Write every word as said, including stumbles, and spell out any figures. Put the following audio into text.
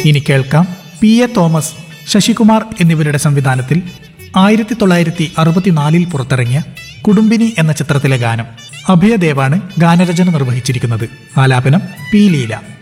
ഇനി കേൾക്കാം P A Thomas, Sasikumar എന്നിവരുടെ സംവിധാനത്തിൽ ആയിരത്തി തൊള്ളായിരത്തി അറുപത്തിനാലിൽ പുറത്തിറങ്ങിയ കുടുംബിനി എന്ന ചിത്രത്തിലെ ഗാനം. അഭയദേവാണ് ഗാനരചന നിർവഹിച്ചിരിക്കുന്നത്. ആലാപനം പി ലീല.